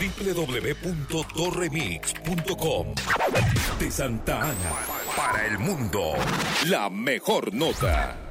www.torremix.com. De Santa Ana para el mundo, la mejor nota.